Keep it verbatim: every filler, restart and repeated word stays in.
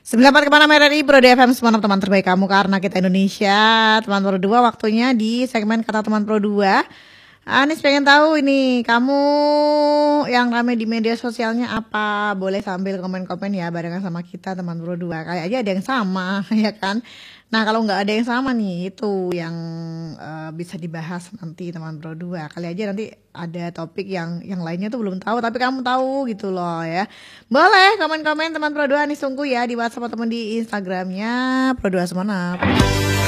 sembilan puluh empat koma enam R R I Pro D F M, semua teman terbaik kamu karena kita Indonesia. Teman Pro dua, waktunya di segmen Kata Teman Pro dua. Anis pengen tahu ini, kamu yang rame di media sosialnya apa? Boleh sambil komen-komen ya barengan sama kita teman Pro dua. Kayak aja ada yang sama ya kan. Nah kalau nggak ada yang sama nih, itu yang uh, bisa dibahas nanti teman Pro dua. Kali aja nanti ada topik yang yang lainnya tuh belum tahu, tapi kamu tahu gitu loh ya. Boleh komen-komen teman Pro dua, Anis tunggu ya di WhatsApp atau di Instagramnya Pro dua Semanap.